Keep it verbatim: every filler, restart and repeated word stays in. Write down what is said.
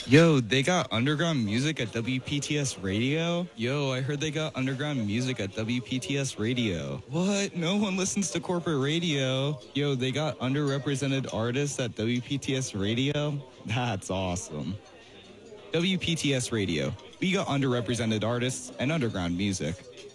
Yo, they got underground music at W P T S Radio? Yo, I heard they got underground music at W P T S Radio. What? No one listens to corporate radio. Yo, they got underrepresented artists at W P T S Radio? That's awesome. W P T S Radio. We got underrepresented artists and underground music.